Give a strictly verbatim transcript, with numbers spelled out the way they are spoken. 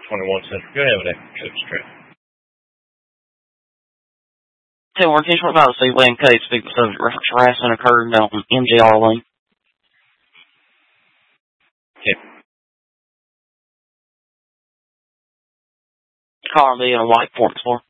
twenty-one Central. Go ahead with that, Coach Trent. ten one, ten twenty-five, Steve William Cade, speak the subject. Reference harassment occurred on M J R lane. Okay. Car on the white Ford Explorer.